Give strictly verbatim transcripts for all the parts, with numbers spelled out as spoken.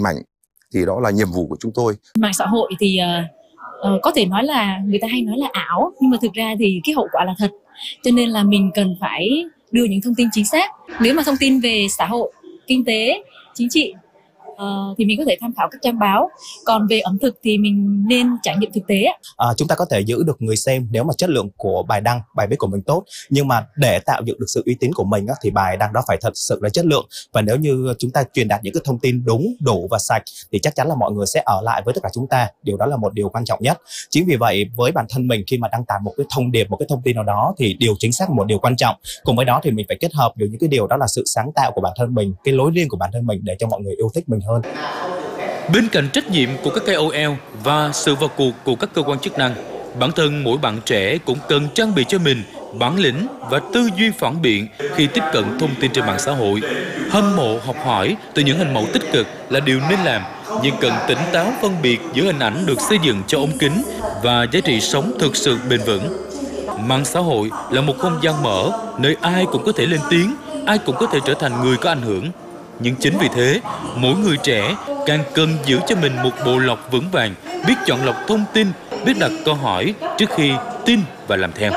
lành mạnh thì đó là nhiệm vụ của chúng tôi. Mạng xã hội thì uh, uh, có thể nói là người ta hay nói là ảo, nhưng mà thực ra thì cái hậu quả là thật. Cho nên là mình cần phải đưa những thông tin chính xác. Nếu mà thông tin về xã hội, kinh tế, chính trị Uh, thì mình có thể tham khảo các trang báo. Còn về ẩm thực thì mình nên trải nghiệm thực tế. À, chúng ta có thể giữ được người xem nếu mà chất lượng của bài đăng, bài viết của mình tốt. Nhưng mà để tạo dựng được sự uy tín của mình á, thì bài đăng đó phải thật sự là chất lượng. Và nếu như chúng ta truyền đạt những cái thông tin đúng, đủ và sạch thì chắc chắn là mọi người sẽ ở lại với tất cả chúng ta. Điều đó là một điều quan trọng nhất. Chính vì vậy với bản thân mình khi mà đăng tải một cái thông điệp, một cái thông tin nào đó thì điều chính xác là một điều quan trọng. Cùng với đó thì mình phải kết hợp được những cái điều đó là sự sáng tạo của bản thân mình, cái lối riêng của bản thân mình để cho mọi người yêu thích mình hơn. Bên cạnh trách nhiệm của các K O L và sự vào cuộc của các cơ quan chức năng, bản thân mỗi bạn trẻ cũng cần trang bị cho mình bản lĩnh và tư duy phản biện khi tiếp cận thông tin trên mạng xã hội. Hâm mộ học hỏi từ những hình mẫu tích cực là điều nên làm, nhưng cần tỉnh táo phân biệt giữa hình ảnh được xây dựng cho ống kính và giá trị sống thực sự bền vững. Mạng xã hội là một không gian mở, nơi ai cũng có thể lên tiếng, ai cũng có thể trở thành người có ảnh hưởng. Nhưng chính vì thế, mỗi người trẻ càng cần giữ cho mình một bộ lọc vững vàng, biết chọn lọc thông tin, biết đặt câu hỏi trước khi tin và làm theo.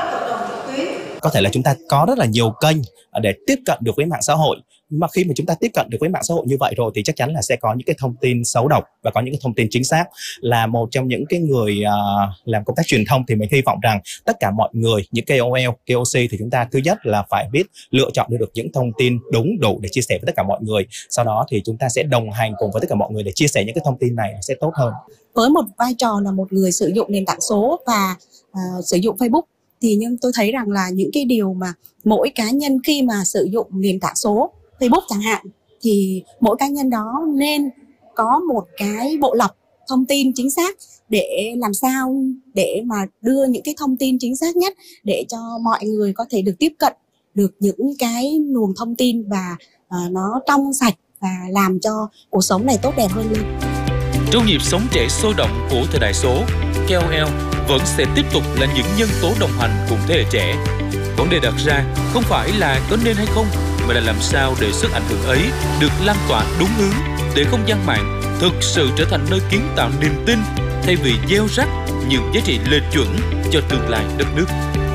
Có thể là chúng ta có rất là nhiều kênh để tiếp cận được với mạng xã hội. Nhưng mà khi mà chúng ta tiếp cận được với mạng xã hội như vậy rồi thì chắc chắn là sẽ có những cái thông tin xấu độc và có những cái thông tin chính xác. Là một trong những cái người uh, làm công tác truyền thông thì mình hy vọng rằng tất cả mọi người, những K O L, K O C thì chúng ta thứ nhất là phải biết lựa chọn được những thông tin đúng đủ để chia sẻ với tất cả mọi người. Sau đó thì chúng ta sẽ đồng hành cùng với tất cả mọi người để chia sẻ những cái thông tin này sẽ tốt hơn. Với một vai trò là một người sử dụng nền tảng số và uh, sử dụng Facebook thì nhưng tôi thấy rằng là những cái điều mà mỗi cá nhân khi mà sử dụng nền tảng số Facebook chẳng hạn thì mỗi cá nhân đó nên có một cái bộ lọc thông tin chính xác để làm sao để mà đưa những cái thông tin chính xác nhất để cho mọi người có thể được tiếp cận được những cái luồng thông tin và uh, nó trong sạch và làm cho cuộc sống này tốt đẹp hơn lên. Trong nhịp sống trẻ sôi động của thời đại số, K O L vẫn sẽ tiếp tục là những nhân tố đồng hành cùng thế hệ trẻ. Vấn đề đặt ra không phải là có nên hay không, mà là làm sao để sức ảnh hưởng ấy được lan tỏa đúng hướng, để không gian mạng thực sự trở thành nơi kiến tạo niềm tin thay vì gieo rắc những giá trị lệch chuẩn cho tương lai đất nước.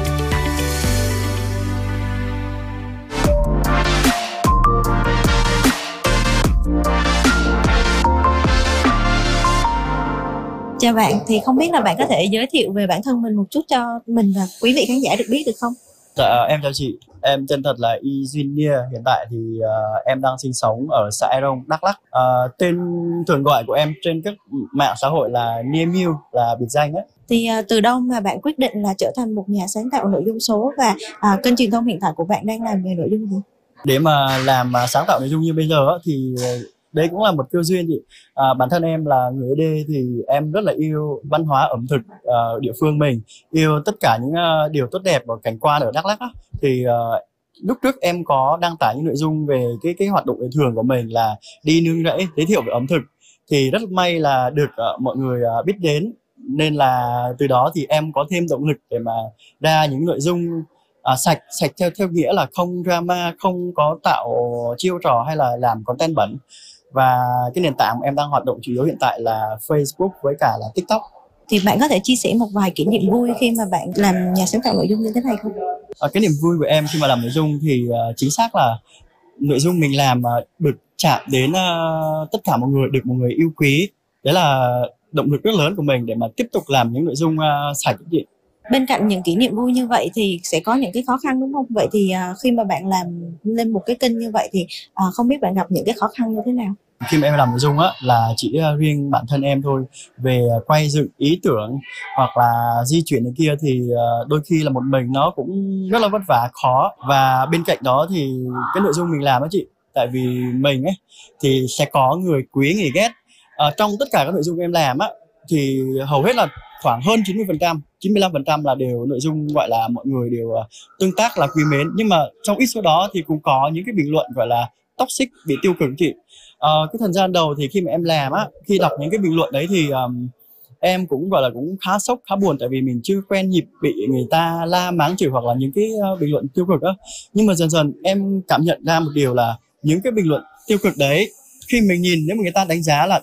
Chào bạn, thì không biết là bạn có thể giới thiệu về bản thân mình một chút cho mình và quý vị khán giả được biết được không? Dạ, em chào chị, em chân thật là Y Duyên Nia. Hiện tại thì uh, em đang sinh sống ở xã Erong, Đắk Lắk. Uh, tên thường gọi của em trên các mạng xã hội là Nia Miu, là biệt danh ấy. Thì uh, từ đâu mà bạn quyết định là trở thành một nhà sáng tạo nội dung số và uh, kênh truyền thông hiện tại của bạn đang làm về nội dung gì? Để mà làm uh, sáng tạo nội dung như bây giờ thì uh, đấy cũng là một cơ duyên chị. À, bản thân em là người ế đê thì em rất là yêu văn hóa ẩm thực uh, địa phương mình, yêu tất cả những uh, điều tốt đẹp và cảnh quan ở Đắk Lắk á. Thì uh, lúc trước em có đăng tải những nội dung về cái cái hoạt động đời thường của mình là đi nương rẫy, giới thiệu về ẩm thực, thì rất may là được uh, mọi người uh, biết đến, nên là từ đó thì em có thêm động lực để mà ra những nội dung uh, sạch sạch theo theo nghĩa là không drama, không có tạo chiêu trò hay là làm content bẩn. Và cái nền tảng em đang hoạt động chủ yếu hiện tại là Facebook với cả là TikTok. Thì bạn có thể chia sẻ một vài kỷ niệm vui khi mà bạn làm nhà sáng tạo nội dung như thế này không? À, cái niềm vui của em khi mà làm nội dung thì uh, chính xác là nội dung mình làm uh, được chạm đến uh, tất cả mọi người, được mọi người yêu quý. Đấy là động lực rất lớn của mình để mà tiếp tục làm những nội dung uh, sạch chị. Bên cạnh những kỷ niệm vui như vậy thì sẽ có những cái khó khăn đúng không? Vậy thì uh, khi mà bạn làm lên một cái kênh như vậy thì uh, không biết bạn gặp những cái khó khăn như thế nào? Khi mà em làm nội dung á là chỉ uh, riêng bản thân em thôi, về uh, quay dựng ý tưởng hoặc là di chuyển này kia thì uh, đôi khi là một mình nó cũng rất là vất vả, khó. Và bên cạnh đó thì cái nội dung mình làm á chị, tại vì mình ấy thì sẽ có người quý người ghét. Uh, trong tất cả các nội dung em làm á thì hầu hết là khoảng hơn chín mươi phần trăm, chín mươi lăm phần trăm là đều nội dung gọi là mọi người đều uh, tương tác là quý mến. Nhưng mà trong ít số đó thì cũng có những cái bình luận gọi là toxic, bị tiêu cực chị. Uh, cái thời gian đầu thì khi mà em làm á, khi đọc những cái bình luận đấy thì um, em cũng gọi là cũng khá sốc, khá buồn, tại vì mình chưa quen nhịp bị người ta la mắng chửi hoặc là những cái uh, bình luận tiêu cực á. Nhưng mà dần dần em cảm nhận ra một điều là những cái bình luận tiêu cực đấy, khi mình nhìn nếu mà người ta đánh giá là